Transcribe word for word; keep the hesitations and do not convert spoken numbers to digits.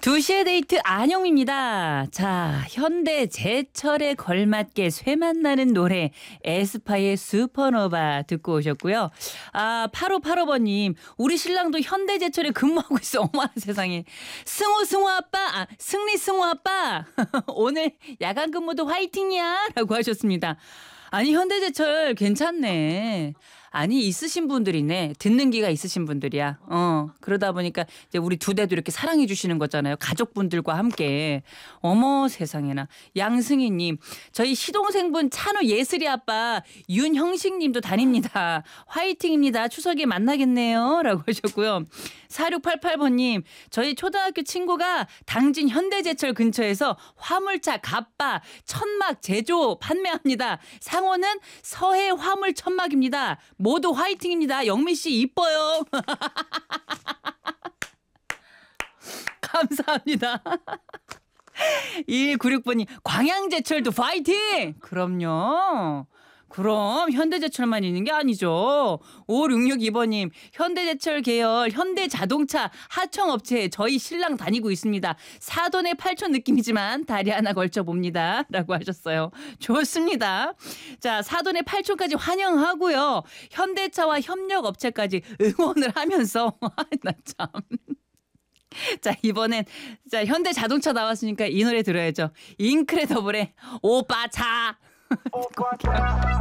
두 시의 데이트 안영미입니다. 자, 현대 제철에 걸맞게 쇠맛 나는 노래 에스파의 슈퍼노바 듣고 오셨고요. 아, 팔오팔오 번님 우리 신랑도 현대 제철에 근무하고 있어. 어머나 세상에. 승호 승호 아빠, 아, 승리 승호 아빠 오늘 야간 근무도 화이팅이야 라고 하셨습니다. 아니 현대제철 괜찮네. 아니 있으신 분들이네. 듣는 기가 있으신 분들이야. 어 그러다 보니까 이제 우리 두 대도 이렇게 사랑해 주시는 거잖아요. 가족분들과 함께. 어머 세상에나. 양승희님 저희 시동생분 찬우 예슬이 아빠 윤형식님도 다닙니다. 화이팅입니다. 추석에 만나겠네요. 라고 하셨고요. 사육팔팔 번님 저희 초등학교 친구가 당진 현대제철 근처에서 화물차 갑바 천막 제조 판매합니다. 상호는 서해 화물 천막입니다. 모두 화이팅입니다. 영미 씨 이뻐요. 감사합니다. 일구육 번님 광양제철도 파이팅! 그럼요. 그럼 현대제철만 있는 게 아니죠. 오육육이 번님 현대제철 계열 현대자동차 하청업체에 저희 신랑 다니고 있습니다. 사돈의 팔촌 느낌이지만 다리 하나 걸쳐봅니다. 라고 하셨어요. 좋습니다. 자, 사돈의 팔촌까지 환영하고요. 현대차와 협력업체까지 응원을 하면서 나 참. 자 이번엔 자 현대자동차 나왔으니까 이 노래 들어야죠. 인크레더블의 오빠 차.